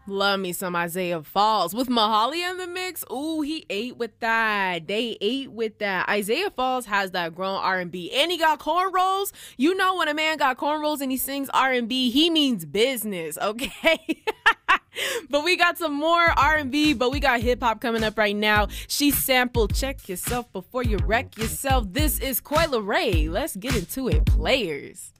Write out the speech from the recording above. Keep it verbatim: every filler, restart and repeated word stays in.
Love me some Isaiah Falls. With Mahalia in the mix, ooh, he ate with that. They ate with that. Isaiah Falls has that grown R and B. And he got cornrows. You know when a man got cornrows and he sings R and B, he means business, okay? But we got some more R and B, but we got hip-hop coming up right now. She sampled Check Yourself Before You Wreck Yourself. This is Coi Leray. Let's get into it, players.